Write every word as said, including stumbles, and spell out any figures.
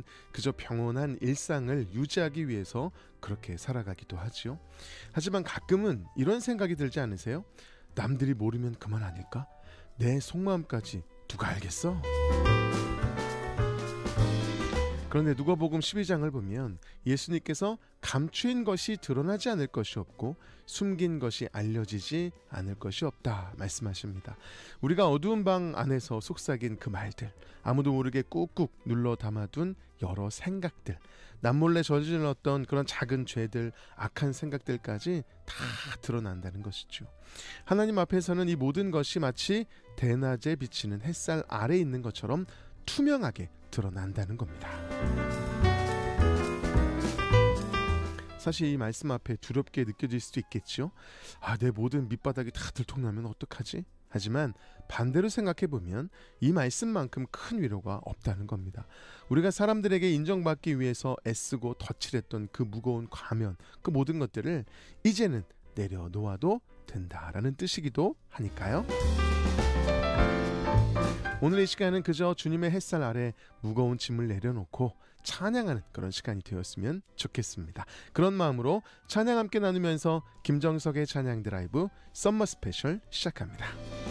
그저 평온한 일상을 유지하기 위해서 그렇게 살아가기도 하지요. 하지만 가끔은 이런 생각이 들지 않으세요? 남들이 모르면 그만 아닐까? 내 속마음까지 누가 알겠어? 그런데 누가복음 십이 장을 보면 예수님께서 감추인 것이 드러나지 않을 것이 없고 숨긴 것이 알려지지 않을 것이 없다 말씀하십니다. 우리가 어두운 방 안에서 속삭인 그 말들, 아무도 모르게 꾹꾹 눌러 담아둔 여러 생각들, 남몰래 저질렀던 그런 작은 죄들, 악한 생각들까지 다 드러난다는 것이죠. 하나님 앞에서는 이 모든 것이 마치 대낮에 비치는 햇살 아래에 있는 것처럼 투명하게 드러난다는 겁니다. 사실 이 말씀 앞에 두렵게 느껴질 수도 있겠죠. 아, 내 모든 밑바닥이 다 들통나면 어떡하지? 하지만 반대로 생각해보면 이 말씀만큼 큰 위로가 없다는 겁니다. 우리가 사람들에게 인정받기 위해서 애쓰고 덧칠했던 그 무거운 과면, 그 모든 것들을 이제는 내려놓아도 된다라는 뜻이기도 하니까요. 오늘 이 시간은 그저 주님의 햇살 아래 무거운 짐을 내려놓고 찬양하는 그런 시간이 되었으면 좋겠습니다. 그런 마음으로 찬양 함께 나누면서 김정석의 찬양 드라이브 썸머 스페셜 시작합니다.